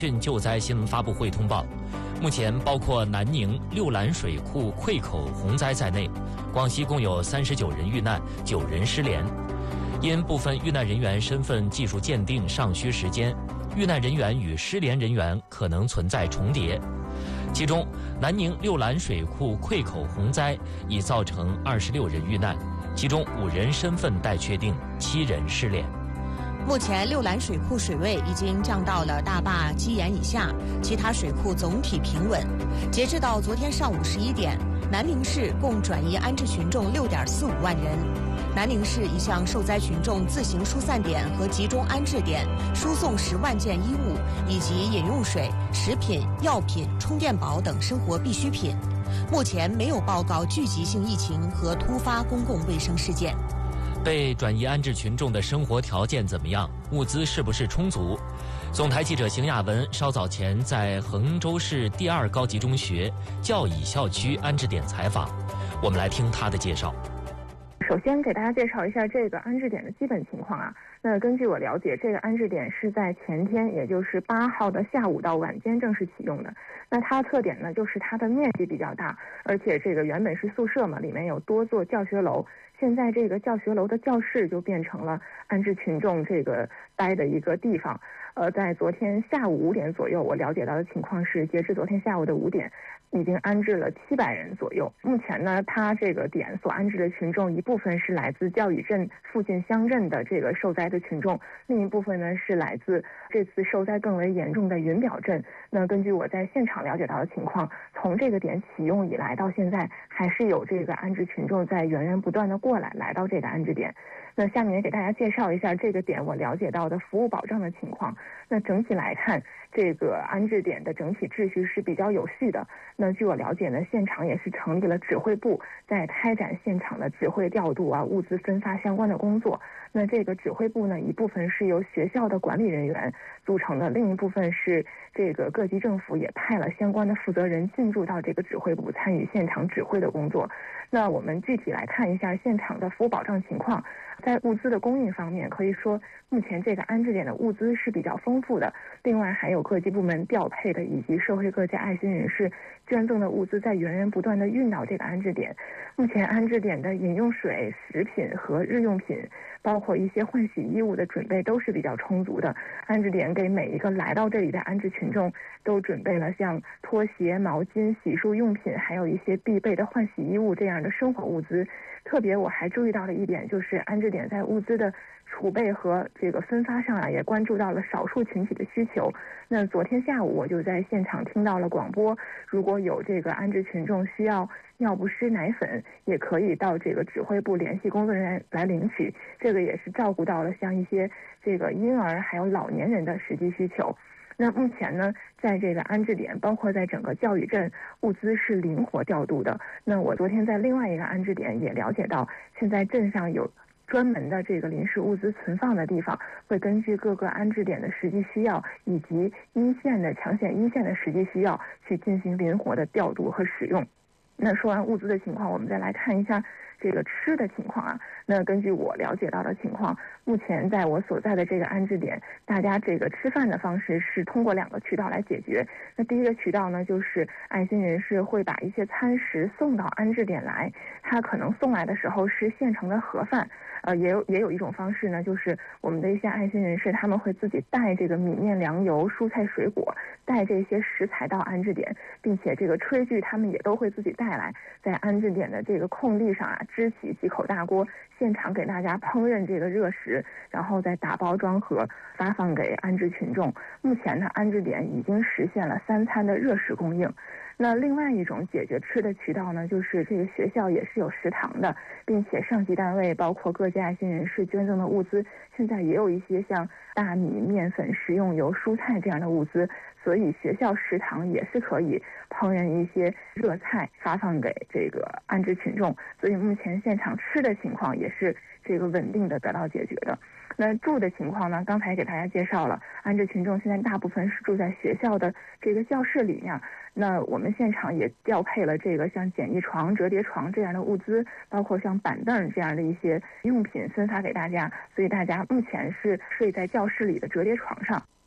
救灾新闻发布会通报，目前包括南宁六兰水库溃口洪灾在内，广西共有39人遇难，9人失联。因部分遇难人员身份技术鉴定尚需时间，遇难人员与失联人员可能存在重叠。其中，南宁六兰水库溃口洪灾已造成26人遇难，其中5人身份待确定，7人失联。 目前六兰水库水位已经降到了大坝基沿以下，其他水库总体平稳。截至到昨天上午11点，南宁市共转移安置群众6.45万人。南宁市已向受灾群众自行疏散点和集中安置点输送10万件衣物以及饮用水、食品、药品、充电宝等生活必需品。目前没有报告聚集性疫情和突发公共卫生事件。 被转移安置群众的生活条件怎么样？物资是不是充足？总台记者邢亚文稍早前在衡州市第2高级中学教乙校区安置点采访，我们来听他的介绍。 首先给大家介绍一下这个安置点的基本情况啊。那根据我了解，这个安置点是在前天，也就是8号的下午到晚间正式启用的。那它的特点呢，就是它的面积比较大，而且这个原本是宿舍嘛，里面有多座教学楼。现在这个教学楼的教室就变成了安置群众这个待的一个地方。在昨天下午5点左右，我了解到的情况是，截至昨天下午的5点，已经安置了700人左右。目前呢，它这个点所安置的群众，一部分是来自教乙镇附近乡镇的这个受灾的群众，另一部分呢是来自这次受灾更为严重的云表镇。那根据我在现场了解到的情况，从这个点启用以来到现在，还是有这个安置群众在源源不断的过来到这个安置点。那下面也给大家介绍一下这个点我了解到的服务保障的情况。那整体来看，这个安置点的整体秩序是比较有序的。那据我了解呢，现场也是成立了指挥部，在开展现场的指挥调度啊、物资分发相关的工作。那这个指挥部呢，一部分是由学校的管理人员组成的，另一部分是这个各级政府也派了相关的负责人进驻到这个指挥部，参与现场指挥的工作。那我们具体来看一下现场的服务保障情况。在物资的供应方面，可以说目前这个安置点的物资是比较丰富的，另外还有各级部门调配的以及社会各界爱心人士捐赠的物资在源源不断的运到这个安置点。目前安置点的饮用水、食品和日用品，包括一些换洗衣物的准备都是比较充足的。安置点给每一个来到这里的安置群众都准备了像拖鞋、毛巾、洗漱用品，还有一些必备的换洗衣物这样的生活物资。特别我还注意到了一点，就是安置点在物资的储备和这个分发上啊，也关注到了少数群体的需求。那昨天下午我就在现场听到了广播，如果有这个安置群众需要尿不湿、奶粉，也可以到这个指挥部联系工作人员来领取。这个也是照顾到了像一些这个婴儿还有老年人的实际需求。那目前呢，在这个安置点，包括在整个教育镇，物资是灵活调度的。那我昨天在另外一个安置点也了解到，现在镇上有专门的这个临时物资存放的地方，会根据各个安置点的实际需要以及抢险一线的实际需要，去进行灵活的调度和使用。那说完物资的情况，我们再来看一下这个吃的情况啊。那根据我了解到的情况，目前在我所在的这个安置点，大家这个吃饭的方式是通过2个渠道来解决。那第一个渠道呢，就是爱心人士会把一些餐食送到安置点来，他可能送来的时候是现成的盒饭。也有一种方式呢，就是我们的一些爱心人士，他们会自己带这个米面粮油、蔬菜水果，带这些食材到安置点，并且这个炊具他们也都会自己带来，在安置点的这个空地上啊，支起几口大锅，现场给大家烹饪这个热食，然后再打包装盒发放给安置群众。目前呢，安置点已经实现了3餐的热食供应。那另外一种解决吃的渠道呢，就是这个学校也是有食堂的，并且上级单位包括各界爱心人士捐赠的物资，现在也有一些像大米、面粉、食用油、蔬菜这样的物资，所以学校食堂也是可以烹饪一些热菜发放给这个安置群众，所以目前现场吃的情况也是这个稳定的得到解决的。那住的情况呢，刚才给大家介绍了，安置群众现在大部分是住在学校的这个教室里面。那我们现场也调配了这个像简易床、折叠床这样的物资，包括像板凳这样的一些用品分发给大家，所以大家目前是睡在教室里的折叠床上。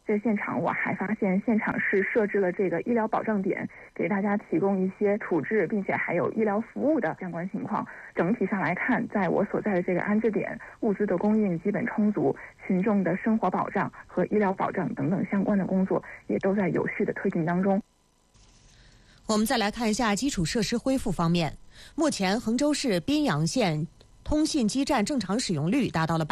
在现场我还发现现场是设置了这个医疗保障点，给大家提供一些处置并且还有医疗服务的相关情况。整体上来看，在我所在的这个安置点，物资的供应基本充足，群众的生活保障和医疗保障等等相关的工作也都在有序的推进当中。 我们再来看一下基础设施恢复方面，目前衡州市宾阳县通信基站正常使用率达到了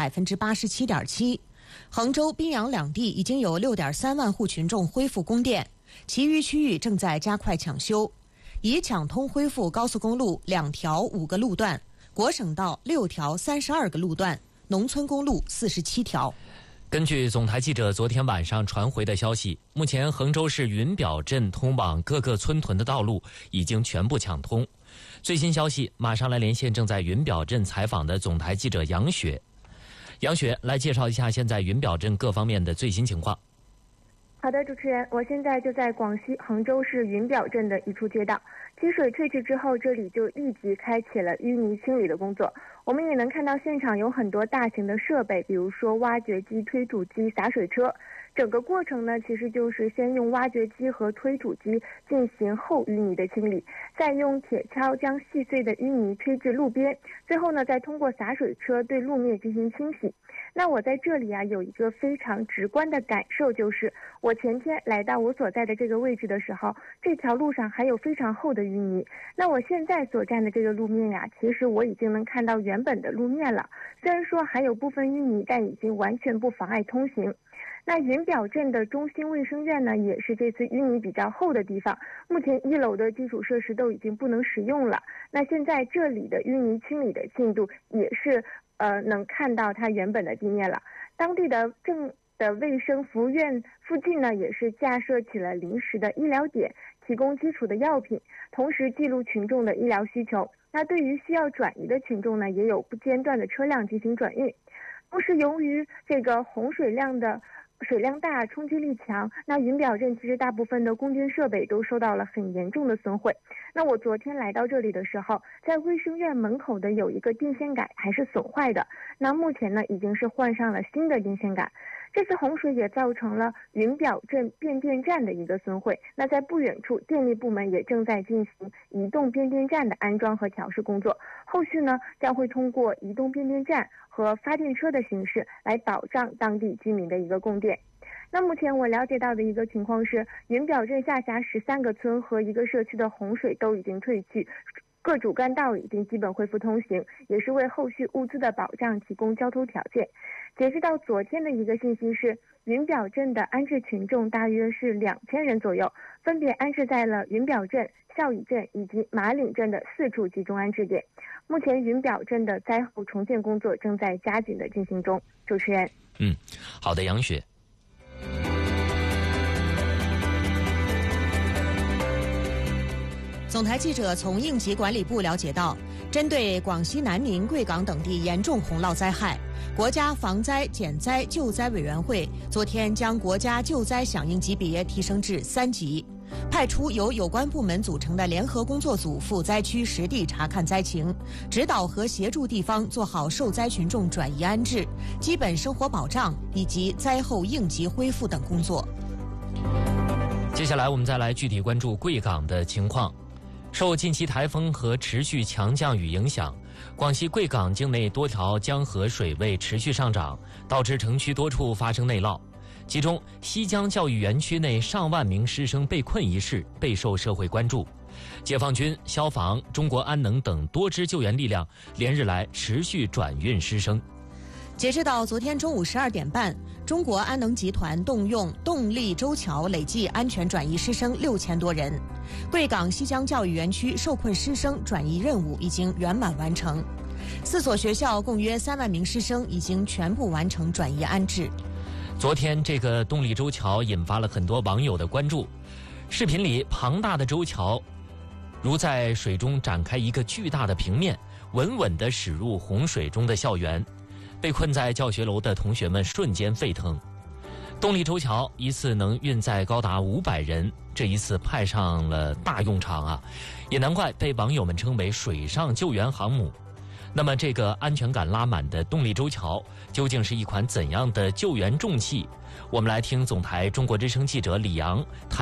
87.7%。衡州、宾阳两地已经有 6.3 万户群众恢复供电，其余区域正在加快抢修，已抢通恢复高速公路2条5个路段，国省道6条32个路段，农村公路47条。 根据总台记者昨天晚上传回的消息，目前衡州市云表镇通往各个村屯的道路已经全部抢通。最新消息，马上来连线正在云表镇采访的总台记者杨雪。杨雪来介绍一下现在云表镇各方面的最新情况。 好的，主持人，我现在就在广西衡州市云表镇的一处街道。积水退去之后，这里就立即开启了淤泥清理的工作。我们也能看到现场有很多大型的设备，比如说挖掘机、推土机、洒水车。整个过程呢，其实就是先用挖掘机和推土机进行后淤泥的清理，再用铁锹将细碎的淤泥推至路边，最后呢，再通过洒水车对路面进行清洗。那我在这里啊，有一个非常直观的感受，就是我前天来到我所在的这个位置的时候，这条路上还有非常厚的淤泥。那我现在所站的这个路面呀，其实我已经能看到原本的路面了，虽然说还有部分淤泥，但已经完全不妨碍通行。那云表镇的中心卫生院呢，也是这次淤泥比较厚的地方，目前1楼的基础设施都已经不能使用了。那现在这里的淤泥清理的进度也是能看到它原本的地面了。当地的镇的卫生服务院附近呢，也是架设起了临时的医疗点，提供基础的药品，同时记录群众的医疗需求。那对于需要转移的群众呢，也有不间断的车辆进行转运。同时由于这个洪水量大，冲击力强，那云表镇其实大部分的供电设备都受到了很严重的损毁。那我昨天来到这里的时候，在卫生院门口的有一个电线杆还是损坏的，那目前呢已经是换上了新的电线杆。这次洪水也造成了云表镇变电站的一个损毁，那在不远处电力部门也正在进行移动变电站的安装和调试工作，后续呢将会通过移动变电站和发电车的形式来保障当地居民的一个供电。那目前我了解到的一个情况是，云表镇下辖13个村和一个社区的洪水都已经退去，各主干道已经基本恢复通行，也是为后续物资的保障提供交通条件。截止到昨天的一个信息是，云表镇的安置群众大约是2000人左右，分别安置在了云表镇、孝义镇以及马岭镇的4处集中安置点。目前云表镇的灾后重建工作正在加紧的进行中。主持人， 好的，杨雪。 总台记者从应急管理部了解到，针对广西南宁、贵港等地严重洪涝灾害，国家防灾减灾救灾委员会昨天将国家救灾响应级别提升至3级，派出由有关部门组成的联合工作组赴灾区实地查看灾情，指导和协助地方做好受灾群众转移安置、基本生活保障以及灾后应急恢复等工作。 接下来我们再来具体关注贵港的情况。受近期台风和持续强降雨影响，广西贵港境内多条江河水位持续上涨，导致城区多处发生内涝。其中，西江教育园区内上万名师生被困一事备受社会关注。解放军、消防、中国安能等多支救援力量连日来持续转运师生。 截至到昨天中午12点半，中国安能集团动用动力舟桥累计安全转移师生6000多人。贵港西江教育园区受困师生转移任务已经圆满完成，4所学校共约3万名师生已经全部完成转移安置。 昨天这个动力舟桥引发了很多网友的关注。视频里庞大的舟桥如在水中展开一个巨大的平面，稳稳地驶入洪水中的校园。被困在教学楼的同学们瞬间沸腾。动力舟桥一次能运载高达500人，这一次派上了大用场啊！也难怪被网友们称为水上救援航母。那么这个安全感拉满的动力舟桥究竟是一款怎样的救援重器？ 我们来听总台中国之声记者李阳谈